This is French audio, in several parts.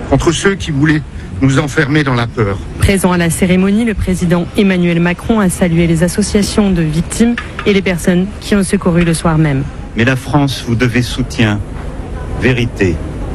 contre ceux qui voulaient nous enfermer dans la peur. Présent à la cérémonie, le président Emmanuel Macron a salué les associations de victimes et les personnes qui ont secouru le soir même. Mais la France vous devait soutien, vérité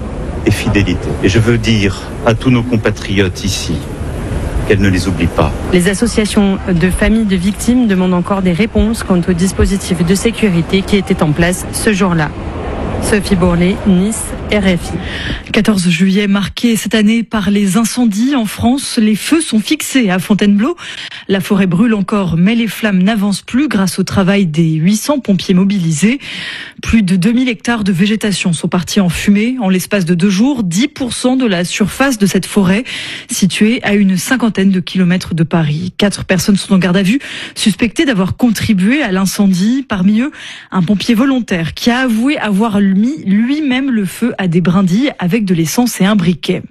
et fidélité. Et je veux dire à tous nos compatriotes ici qu'elle ne les oublie pas. Les associations de familles de victimes demandent encore des réponses quant au dispositif de sécurité qui était en place ce jour-là. Sophie Bourlet, Nice, RFI. 14 juillet marqué cette année par les incendies en France. Les feux sont fixés à Fontainebleau. La forêt brûle encore, mais les flammes n'avancent plus grâce au travail des 800 pompiers mobilisés. Plus de 2000 hectares de végétation sont partis en fumée en l'espace de 2 jours. 10% de la surface de cette forêt, située à une 50aine de kilomètres de Paris. 4 personnes sont en garde à vue, suspectées d'avoir contribué à l'incendie. Parmi eux, un pompier volontaire qui a avoué avoir mis lui-même le feu à des brindilles avec de l'essence et un briquet.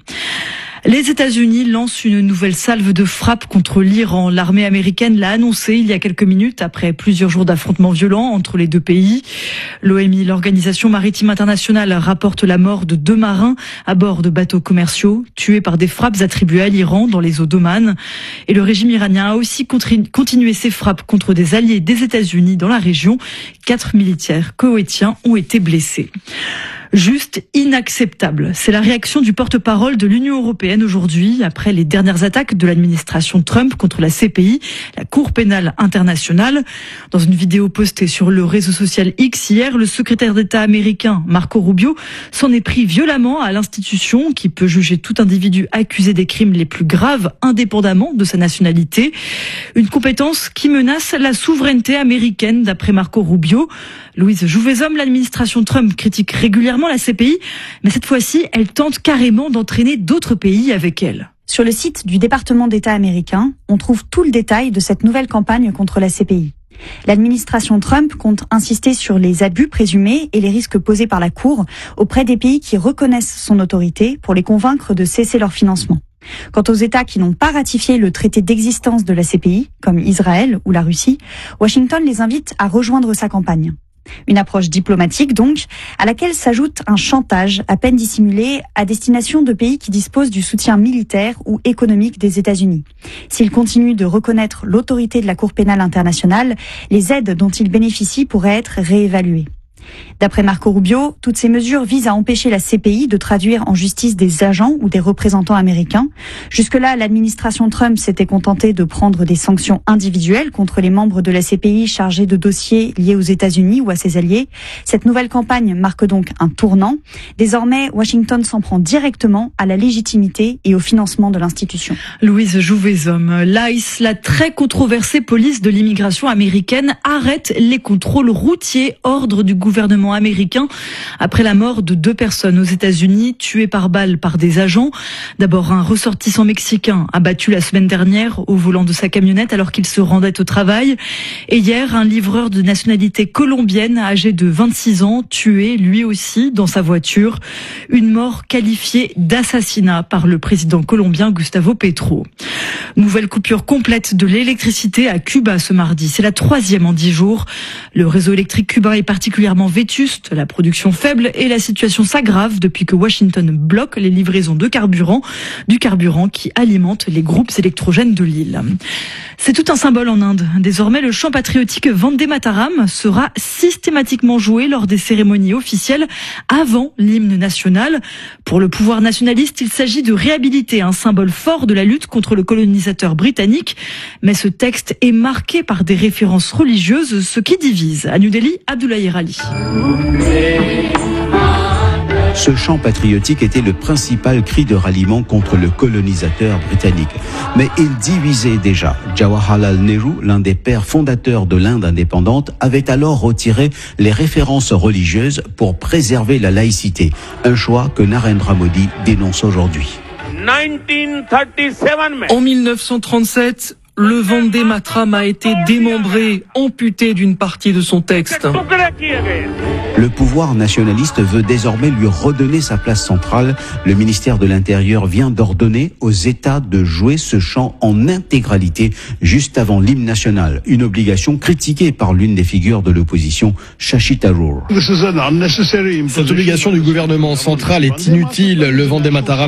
Les États-Unis lancent une nouvelle salve de frappe contre l'Iran. L'armée américaine l'a annoncé il y a quelques minutes après plusieurs jours d'affrontements violents entre les deux pays. L'OMI, l'Organisation maritime internationale, rapporte la mort de 2 marins à bord de bateaux commerciaux tués par des frappes attribuées à l'Iran dans les eaux d'Oman. Et le régime iranien a aussi continué ses frappes contre des alliés des États-Unis dans la région. 4 militaires koweïtiens ont été blessés. Juste inacceptable. C'est la réaction du porte-parole de l'Union européenne aujourd'hui, après les dernières attaques de l'administration Trump contre la CPI, la Cour pénale internationale. Dans une vidéo postée sur le réseau social X hier, le secrétaire d'État américain Marco Rubio s'en est pris violemment à l'institution qui peut juger tout individu accusé des crimes les plus graves indépendamment de sa nationalité. Une compétence qui menace la souveraineté américaine d'après Marco Rubio. Louise Jouvezhomme, l'administration Trump critique régulièrement la CPI, mais cette fois-ci, elle tente carrément d'entraîner d'autres pays avec elle. Sur le site du département d'État américain, on trouve tout le détail de cette nouvelle campagne contre la CPI. L'administration Trump compte insister sur les abus présumés et les risques posés par la Cour auprès des pays qui reconnaissent son autorité pour les convaincre de cesser leur financement. Quant aux États qui n'ont pas ratifié le traité d'existence de la CPI, comme Israël ou la Russie, Washington les invite à rejoindre sa campagne. Une approche diplomatique donc, à laquelle s'ajoute un chantage à peine dissimulé à destination de pays qui disposent du soutien militaire ou économique des États-Unis. S'ils continuent de reconnaître l'autorité de la Cour pénale internationale, les aides dont ils bénéficient pourraient être réévaluées. D'après Marco Rubio, toutes ces mesures visent à empêcher la CPI de traduire en justice des agents ou des représentants américains. Jusque-là, l'administration Trump s'était contentée de prendre des sanctions individuelles contre les membres de la CPI chargés de dossiers liés aux États-Unis ou à ses alliés. Cette nouvelle campagne marque donc un tournant. Désormais, Washington s'en prend directement à la légitimité et au financement de l'institution. Louise Jouvezhomme, l'ICE, la très controversée police de l'immigration américaine, arrête les contrôles routiers, ordre du gouvernement américain après la mort de 2 personnes aux États-Unis tuées par balle par des agents. D'abord, un ressortissant mexicain abattu la semaine dernière au volant de sa camionnette alors qu'il se rendait au travail. Et hier, un livreur de nationalité colombienne âgé de 26 ans tué lui aussi dans sa voiture. Une mort qualifiée d'assassinat par le président colombien Gustavo Petro. Nouvelle coupure complète de l'électricité à Cuba ce mardi. C'est la 3e en 10 jours. Le réseau électrique cubain est particulièrement vétuste, la production faible et la situation s'aggrave depuis que Washington bloque les livraisons de carburant, du carburant qui alimente les groupes électrogènes de l'île. C'est tout un symbole en Inde. Désormais, le chant patriotique Vande Mataram sera systématiquement joué lors des cérémonies officielles avant l'hymne national. Pour le pouvoir nationaliste, il s'agit de réhabiliter un symbole fort de la lutte contre le colonisateur britannique. Mais ce texte est marqué par des références religieuses, ce qui divise. À New Delhi, Abdoulaye Ali. Ce chant patriotique était le principal cri de ralliement contre le colonisateur britannique. Mais il divisait déjà. Jawaharlal Nehru, l'un des pères fondateurs de l'Inde indépendante, avait alors retiré les références religieuses pour préserver la laïcité. Un choix que Narendra Modi dénonce aujourd'hui. En 1937, le Vande Mataram a été démembré, amputé d'une partie de son texte. Le pouvoir nationaliste veut désormais lui redonner sa place centrale. Le ministère de l'Intérieur vient d'ordonner aux États de jouer ce chant en intégralité juste avant l'hymne national. Une obligation critiquée par l'une des figures de l'opposition, Shashi Tharoor. Cette obligation du gouvernement central est inutile. Le Vande Mataram